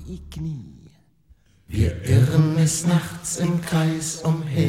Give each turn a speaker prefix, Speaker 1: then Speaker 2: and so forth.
Speaker 1: die Knie. Wir irren des Nachts im Kreis umher.